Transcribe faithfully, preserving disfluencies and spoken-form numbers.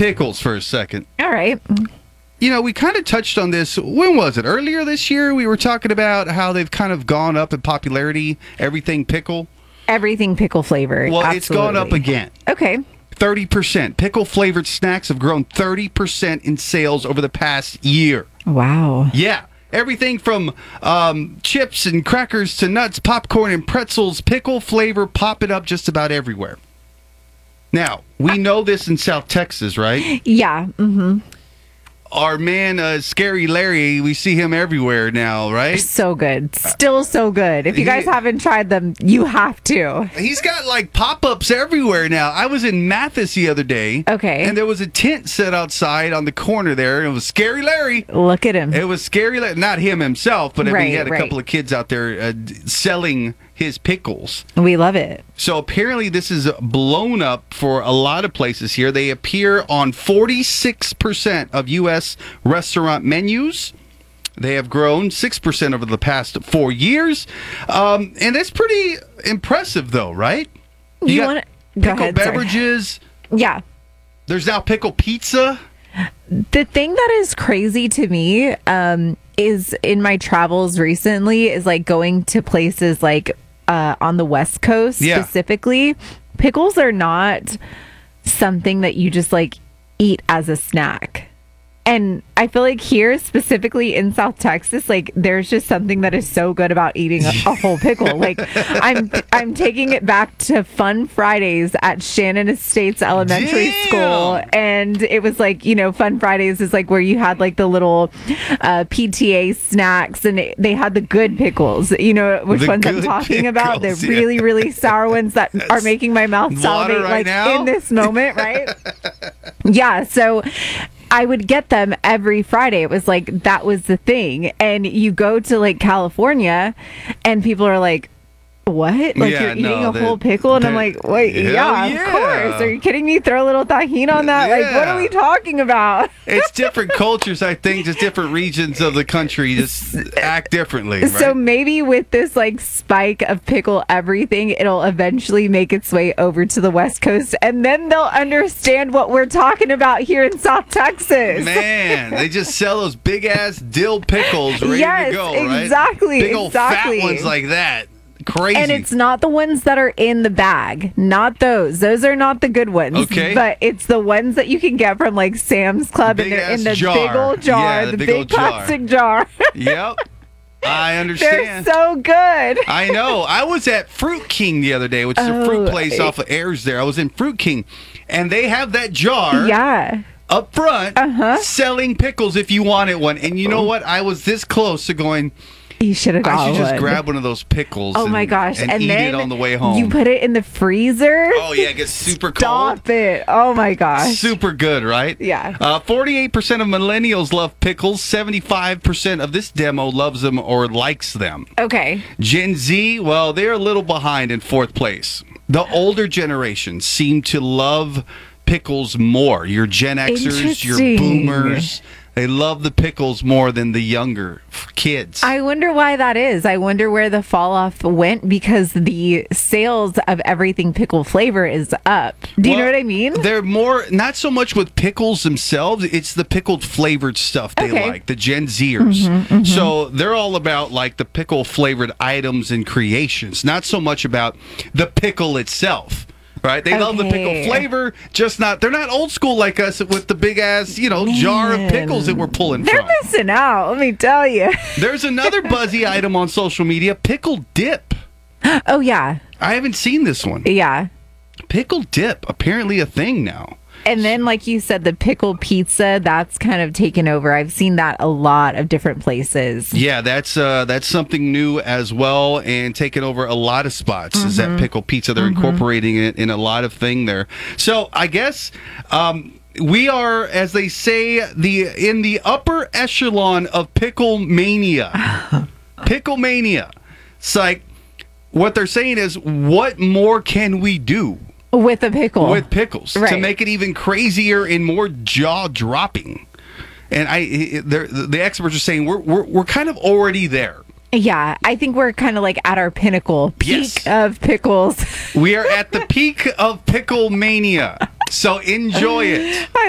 pickles for a second. All right. You know, we kind of touched on this. When was it? Earlier this year, we were talking about how they've kind of gone up in popularity. Everything pickle. Everything pickle flavored. Well, Absolutely. it's gone up again. Okay. thirty percent. Pickle-flavored snacks have grown thirty percent in sales over the past year. Wow. Yeah. Everything from um, chips and crackers to nuts, popcorn, and pretzels. Pickle flavor popping up just about everywhere. Now, we know this in South Texas, right? Yeah. Mm-hmm. Our man, uh, Scary Larry, we see him everywhere now, right? So good. Still so good. If you guys He- haven't tried them, you have to. He's got like pop-ups everywhere now. I was in Mathis the other day. Okay. And there was a tent set outside on the corner there. And it was Scary Larry. Look at him. It was Scary Larry. Not him himself, but I mean, Right, he had a right. couple of kids out there uh, d- selling his pickles. We love it. So apparently this is blown up for a lot of places here. They appear on forty-six percent of U S restaurant menus. They have grown six percent over the past four years. Um, and that's pretty impressive, though, right? You got wanna- go pickle ahead, sorry. beverages. Yeah. There's now pickle pizza. The thing that is crazy to me um, is in my travels recently is like going to places like uh, on the West Coast Yeah. specifically. Pickles are not something that you just like eat as a snack. And I feel like here, specifically in South Texas, like there's just something that is so good about eating a, a whole pickle. Like I'm, I'm taking it back to Fun Fridays at Shannon Estates Elementary Damn. School, and it was like, you know, Fun Fridays is like where you had like the little uh, P T A snacks, and it, they had the good pickles. You know which The ones I'm good talking about? The pickles, yeah. really, really sour ones that are making my mouth Water salivate right like now? in this moment, right? Yeah, so I would get them every Friday. It was like that was the thing. And you go to like California and people are like, what? Like Yeah, you're eating no, a they're- whole pickle? And I'm they're- like, wait, Hell yeah, yeah. of course. Are you kidding me? Throw a little tahini on that? Like, what Yeah. are we talking about? It's different cultures, I think. Just different regions of the country just act differently. Right? So maybe with this like spike of pickle everything, it'll eventually make its way over to the West Coast, and then they'll understand what we're talking about here in South Texas. Man, they just sell those big ass dill pickles ready Yes, to go, right? exactly, Big old exactly. fat ones like that. Crazy. And it's not the ones that are in the bag. Not those. Those are not the good ones. Okay. But it's the ones that you can get from like Sam's Club, and they're in the Big-ass jar. big old jar, Yeah, the, the big big, old jar. plastic jar. Yep. I They're understand. so good. I know. I was at Fruit King the other day, which is a fruit Oh, place I- off of Ayers there. I was in Fruit King, and they have that jar Yeah. up front Uh-huh. selling pickles if you wanted one. And you know what? I was this close to going, You should have got I should just one. grab one of those pickles Oh and, my gosh. and, And, eat then it on the way home. you put it in the freezer. Oh, yeah, it gets super cold. Stop it. Oh my gosh. Super good, right? Yeah. Uh, forty-eight percent of millennials love pickles. seventy-five percent of this demo loves them or likes them. Okay. Gen Z, well, they're a little behind in fourth place. The older generation seem to love pickles more. Your Gen Xers, your Interesting. boomers, they love the pickles more than the younger f- kids. I wonder why that is. I wonder where the fall off went, because the sales of everything pickle flavor is up. Do you know Well, what I mean? They're more, not so much with pickles themselves, it's the pickled flavored stuff they Okay. like, the Gen Zers. Mm-hmm, So they're all about like the pickle flavored items and creations, not so much about the pickle itself. Right? They love the pickle Okay. flavor, just not, they're not old school like us with the big ass, you know, jar of pickles that we're pulling They're from. missing out, let me tell you. There's another buzzy item on social media, pickle dip. Oh, yeah. I haven't seen this one. Yeah. Pickle dip, apparently a thing now. And then, like you said, the pickle pizza, that's kind of taken over. I've seen that a lot of different places. Yeah, that's uh, that's something new as well, and taking over a lot of spots. Is that pickle pizza? They're incorporating it in a lot of thing there. So I guess um, we are, as they say, the in the upper echelon of pickle mania. Pickle mania. It's like what they're saying is, what more can we do With a pickle. with pickles to Right. make it even crazier and more jaw dropping? And I, they're- the experts are saying we're we're we're kind of already there. Yeah, I think we're kind of like at our pinnacle, peak Yes. of pickles. We are at the peak of pickle mania. So enjoy it.